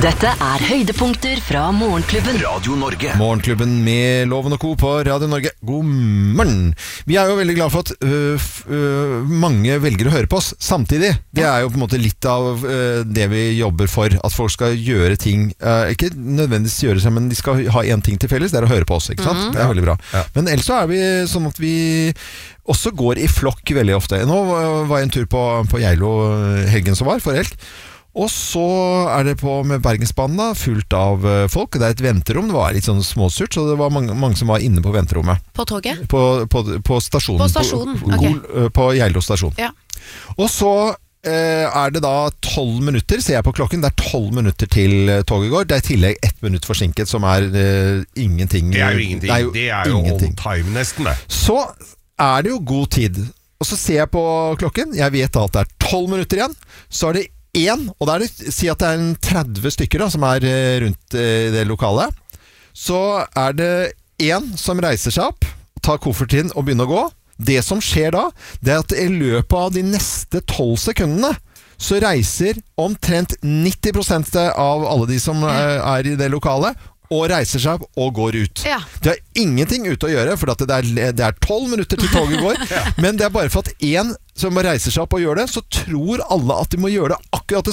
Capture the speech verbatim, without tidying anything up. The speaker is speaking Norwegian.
Dette er høydepunkter fra Morgenklubben. Radio Norge. Morgenklubben med Loven og Co på Radio Norge. God morgen. Vi er jo veldig glad for at øh, f, øh, mange velger å høre på oss samtidig. Det er jo på en måte litt av øh, det vi jobber for. At folk skal gjøre ting, øh, ikke nødvendigvis gjøre seg, men de skal ha en ting til felles, det er å høre på oss, ikke sant? Mm. Det er veldig bra. Ja. Men ellers så er vi sånn at vi også går i flokk veldig ofte. Nå var jeg en tur på, på Geilo helgen som var, for helg. Og så er det på med Bergensbanen da, fullt av folk. Det er et venterom, det var litt sånn småsurt, så det var mange, mange som var inne på venterommet. På toget? På, på, på stasjonen. På stasjonen, på, ok. På, på Geilo stasjon. Ja. Og så eh, er det da tolv minutter, ser jeg på klokken, det er tolv minutter til toget går. Det er i tillegg ett minutt forsinket, som er eh, ingenting. Det er jo ingenting. Det er jo, det er jo on time nesten, det. Så er det jo god tid. Og så ser jeg på klokken, jeg vet da at det er tolv minutter igjen, så er det en, og da er det, si at det er en tretti stykker da, som er rundt eh, det lokalet, så er det en som reiser seg opp, tar kofferten og begynner å gå. Det som skjer da, det er at i løpet av de neste tolv sekundene, så reiser omtrent nitti prosent av alle de som eh, er i det lokalet, og reiser seg opp og går ut. Ja. Det har ingenting ute å gjøre, for det er, det er tolv minutter til toget går, ja. Men det er bare for at en som reiser seg opp og gjør det, så tror alle at de må gjøre det akkurat det